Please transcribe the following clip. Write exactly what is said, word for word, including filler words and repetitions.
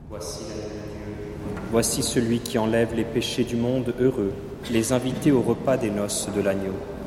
Voici l'agneau de Dieu. Voici celui qui enlève les péchés du monde, heureux, les invités au repas des noces de l'agneau.